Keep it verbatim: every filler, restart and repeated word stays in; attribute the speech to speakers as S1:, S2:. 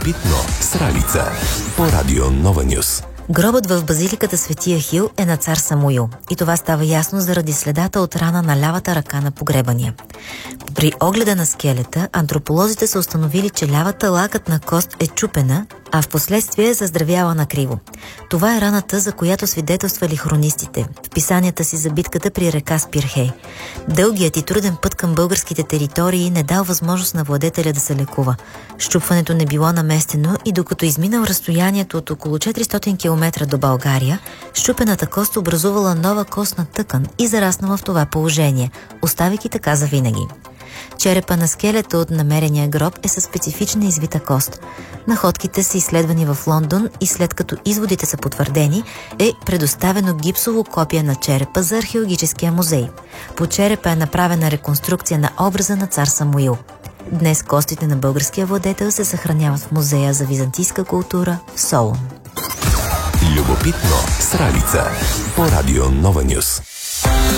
S1: Любопитно с Ралица по Радио Нова Нюс.
S2: Гробът в базиликата Светия Хил е на цар Самуил и това става ясно заради следата от рана на лявата ръка на погребания. При огледа на скелета антрополозите са установили, че лявата лакътна кост е чупена, а в последствие е заздравяла накриво. Това е раната, за която свидетелствали хронистите в писанията си за битката при река Спирхей. Дългият и труден път към българските територии не дал възможност на владетеля да се лекува. Щупването не било наместено и докато изминал разстоянието от около четиристотин километра до България, щупената кост образувала нова костна тъкан и зараснала в това положение, оставайки така завинаги. Черепа на скелета от намерения гроб е със специфична извита кост. Находките са изследвани в Лондон и след като изводите са потвърдени, е предоставено гипсово копие на черепа за археологическия музей. По черепа е направена реконструкция на образа на цар Самуил. Днес костите на българския владетел се съхраняват в Музея за византийска култура в Солун.
S1: Любопитно с Ралица по Радио Нова Нюс.